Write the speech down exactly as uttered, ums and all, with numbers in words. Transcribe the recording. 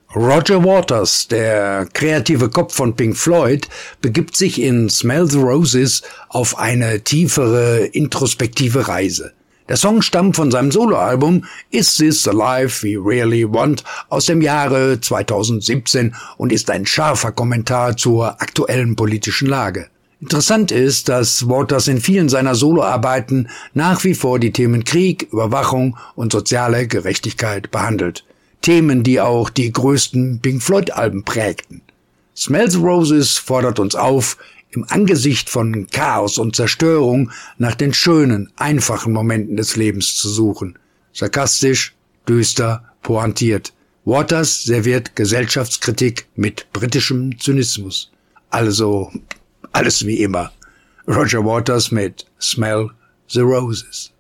Roger Waters, der kreative Kopf von Pink Floyd, begibt sich in Smell the Roses auf eine tiefere, introspektive Reise. Der Song stammt von seinem Soloalbum Is This the Life We Really Want aus dem Jahre zweitausendsiebzehn und ist ein scharfer Kommentar zur aktuellen politischen Lage. Interessant ist, dass Waters in vielen seiner Soloarbeiten nach wie vor die Themen Krieg, Überwachung und soziale Gerechtigkeit behandelt. Themen, die auch die größten Pink Floyd-Alben prägten. Smell the Roses fordert uns auf, im Angesicht von Chaos und Zerstörung nach den schönen, einfachen Momenten des Lebens zu suchen. Sarkastisch, düster, pointiert. Waters serviert Gesellschaftskritik mit britischem Zynismus. Also, alles wie immer. Roger Waters mit Smell the Roses.